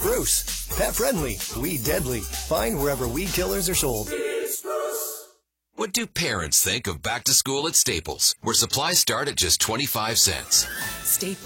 Spruce. Pet friendly, weed deadly. Find wherever weed killers are sold. What do parents think of back to school at Staples, where supplies start at just 25 cents? Staples.